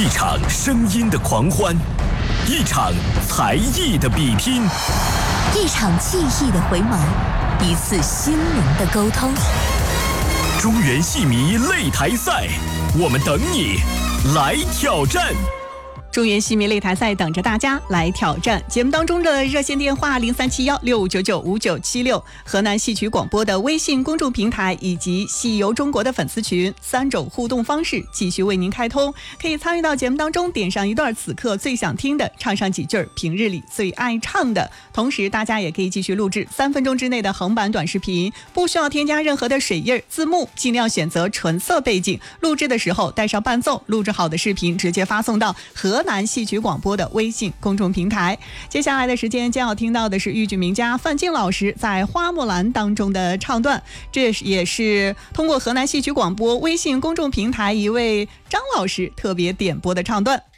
一场声音的狂欢，一场才艺的比拼， 一场记忆的回眸，一次心灵的沟通。 中原戏迷擂台赛，我们等你来挑战。 中原戏迷擂台赛等着大家来挑战。节目当中的热线电话0371659976，河南戏曲广播的微信公众平台以及戏游中国的粉丝群，3种互动方式继续为您开通，可以参与到节目当中，点上一段此刻最想听的，唱上几句平日里最爱唱的。同时大家也可以继续录制3分钟之内的横版短视频，不需要添加任何的水印字幕，尽量选择纯色背景，录制的时候带上伴奏，录制好的视频直接发送到河南戏曲广播的微信公众平台。接下来的时间将要听到的是豫剧名家范进老师在《花木兰》当中的唱段，这也是通过河南戏曲广播微信公众平台一位张老师特别点播的唱段。